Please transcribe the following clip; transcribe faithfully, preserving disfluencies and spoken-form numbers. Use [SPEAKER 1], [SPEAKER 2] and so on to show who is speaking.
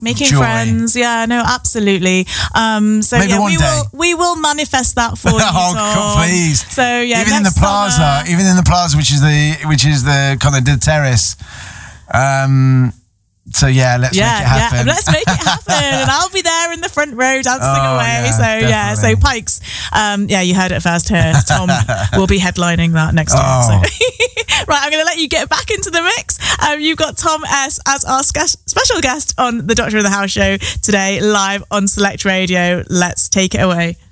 [SPEAKER 1] Making
[SPEAKER 2] joy.
[SPEAKER 1] friends, yeah, no, absolutely. Um, so
[SPEAKER 2] Maybe
[SPEAKER 1] yeah,
[SPEAKER 2] one
[SPEAKER 1] we
[SPEAKER 2] day.
[SPEAKER 1] will we will manifest that for you,
[SPEAKER 2] Oh,
[SPEAKER 1] Tom.
[SPEAKER 2] God, please!
[SPEAKER 1] So yeah,
[SPEAKER 2] even in the
[SPEAKER 1] next
[SPEAKER 2] plaza,
[SPEAKER 1] summer-
[SPEAKER 2] even in the plaza, which is the which is the kind of the terrace. Um, so yeah, let's
[SPEAKER 1] yeah,
[SPEAKER 2] make it happen.
[SPEAKER 1] Yeah, let's make it happen, and I'll be there in the front row dancing
[SPEAKER 2] Oh,
[SPEAKER 1] away.
[SPEAKER 2] yeah,
[SPEAKER 1] so yeah, so
[SPEAKER 2] definitely.
[SPEAKER 1] Pikes, um, yeah, you heard it first here. Tom will be headlining that next time.
[SPEAKER 2] Oh.
[SPEAKER 1] So. Right, I'm going to let you get back into the mix. Um, you've got Tom S as our sca- special guest on the Doctor of the House show today, live on Select Radio. Let's take it away.